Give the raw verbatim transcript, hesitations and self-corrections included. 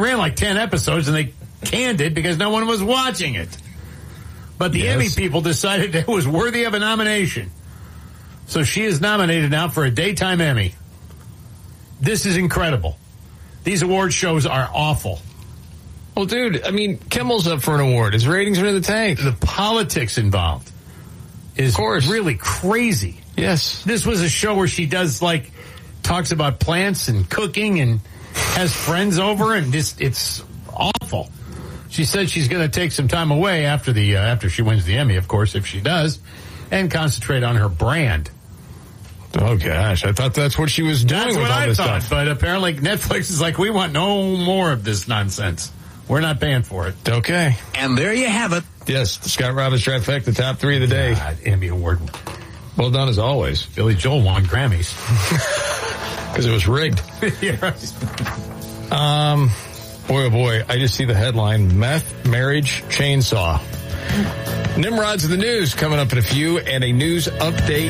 ran like ten episodes, and they canned it because no one was watching it. But the yes. Emmy people decided it was worthy of a nomination. So she is nominated now for a Daytime Emmy. This is incredible. These award shows are awful. Well, dude, I mean, Kimmel's up for an award. His ratings are in the tank. The politics involved is of course. really crazy. Yes. This was a show where she does, like, talks about plants and cooking and has friends over, and just, it's awful. She said she's going to take some time away after the uh, after she wins the Emmy, of course, if she does, and concentrate on her brand. Oh, gosh. I thought that's what she was doing that's with what all I this thought, stuff. But apparently Netflix is like, we want no more of this nonsense. We're not paying for it. Okay. And there you have it. Yes, the Scott Robbins trifecta, the top three of the day. God, Emmy Award. Well done as always. Billy Joel won Grammys. Because it was rigged. Yeah, right. Um, boy, oh boy, I just see the headline, Meth Marriage Chainsaw. Nimrod's in the news coming up in a few, and a news update